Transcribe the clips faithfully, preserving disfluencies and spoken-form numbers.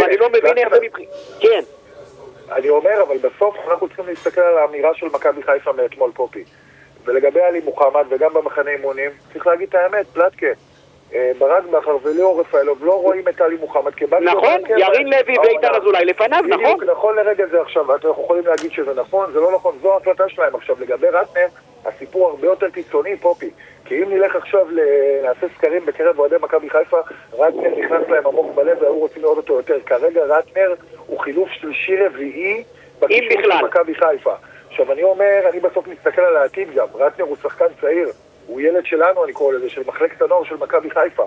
אני לא מבין איך זה מבחינת... כן. אני אומר, אבל בסוף אנחנו צריכים להסתכל על האמירה של מכבי חיפה מאתמול פופי. ולגבי עלי מוחמד וגם במחנה אימונים, צריך להגיד את האמת, פלטקה. ברק בכר וליאור רפאלוב לא רואים את עלי מוחמד כבא... נכון, ירין לוי ואיתן אזולאי לפניו, נכון? נכון לרגע זה עכשיו, אנחנו יכולים להגיד שזה נכון, זה לא נכון, זו ההחלטה שלהם. עכשיו, לגבי רטנר, הסיפור הרבה יותר קיצוני, פופי. כי אם נלך עכשיו לעשה סקרים בקרב אוהדי מכבי חיפה, רטנר נכנס להם עמוק בלב והיו רוצים לראות אותו יותר. כרגע רטנר הוא חילוף שלישי רביעי בקישור של מכבי חיפה. עכשיו, אני אומר, אני בסוף מסתכל על העתיד גם. רטנר הוא שחקן צעיר. הוא ילד שלנו, אני קורא לזה, של מחלקת הנוער של מכבי חיפה.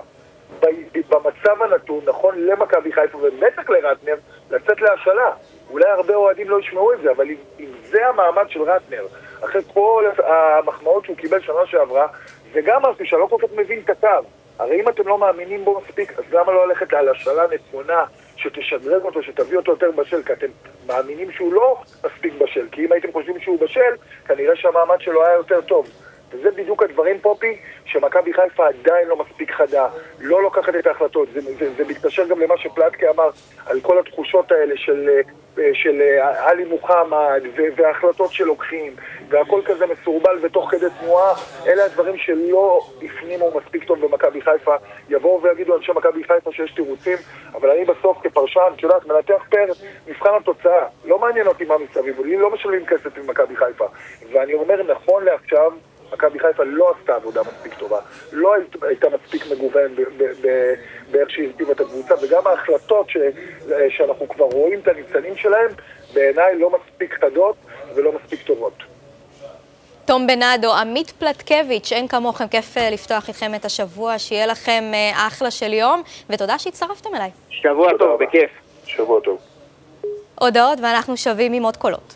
במצב הנתון, נכון למכבי חיפה ובטח לרטנר, לצאת להשאלה. אולי הרבה אוהדים לא ישמעו את זה, אבל אם, אם זה המעמד של רטנר, אחרי כל המחמאות שהוא קיבל שנה שעברה, זה גם משהו שאני לא כל כך מבין את הקו. הרי אם אתם לא מאמינים בו מספיק, אז למה לא ללכת על השאלה נכונה, שתשדרג אותו, שתביא אותו יותר בשל, כי אתם מאמינים שהוא לא מספיק בשל, כי אם הייתם חושבים שהוא בשל, כנראה שהמעמד שלו היה יותר טוב. וזה בדיוק הדברים, פופי, שמכבי חיפה עדיין לא מספיק חדה, לא לוקחת את ההחלטות. זה, זה, זה מתקשר גם למה שפלטקה אמר על כל התחושות האלה של, של עלי מוחמד וההחלטות שלוקחים, והכל כזה מסורבל ותוך כדי תנועה. אלה הדברים שלא הפנימו מספיק טוב במכבי חיפה. יבואו ויגידו אנשי מכבי חיפה שיש תירוצים, אבל אני בסוף כפרשן, שיודעת, מנתח פר מבחן התוצאה. לא מעניין אותי מה מסביב, לי לא משלמים כסף במכבי חיפה. ואני אומר, נכון לעכשיו, מכבי חיפה לא עשתה עבודה מספיק טובה, לא הייתה מספיק מגוון באיך שהיא הרטיבה את הקבוצה, וגם ההחלטות ש, שאנחנו כבר רואים את הניצנים שלהם, בעיניי לא מספיק חדות ולא מספיק טובות. תום בנאדו, עמית פלטקביץ', אין כמוכם, כיף לפתוח איתכם את השבוע, שיהיה לכם אחלה של יום, ותודה שהצטרפתם אליי. שבוע טוב, בכיף. שבוע טוב. הודעות, ואנחנו שווים עם עוד קולות.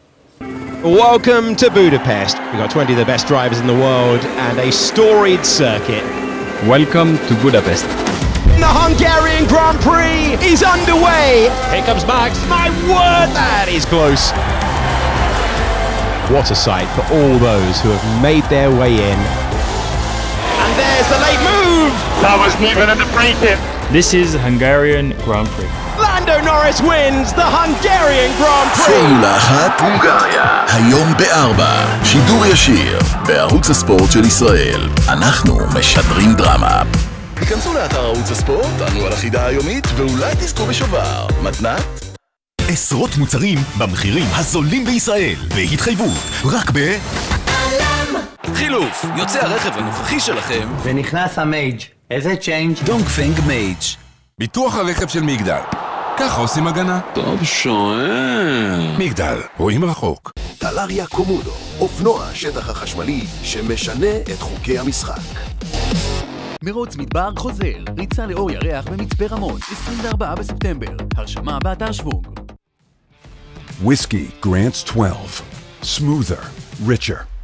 Welcome to Budapest. We've got twenty of the best drivers in the world and a storied circuit. Welcome to Budapest. The Hungarian Grand Prix is underway. Here comes Max. My word, that is close. What a sight for all those who have made their way in. And there's the late move. That wasn't even in the pre-tip. This is Hungarian Grand Prix. Lando Norris wins the Hungarian Grand Prix. פורמולה אחת הונגריה, היום בארבע, שידור ישיר, בערוץ הספורט של ישראל. אנחנו משדרים דרמה. היכנסו לאתר ערוץ הספורט, ענו על החידה היומית, ואולי תזכו בשובר. מתנת? עשרות מוצרים במחירים הזולים בישראל, בהתחייבות, רק ב... חילוף, יוצא הרכב הנוכחי שלכם. ונכנס המייג'. איזה צ'יינג'? דונגפנג מייג'. ביטוח הרכב של מגדל. ככה עושים הגנה. טוב שואל. מגדל, רואים רחוק. טלריה קומודו, אופנוע השטח החשמלי שמשנה את חוקי המשחק. מרוץ מדבר חוזר, ריצה לאור ירח במצפה רמון, עשרים וארבעה בספטמבר. הרשמה באתר שוונג. Whiskey Grants twelve. Smoother, richer.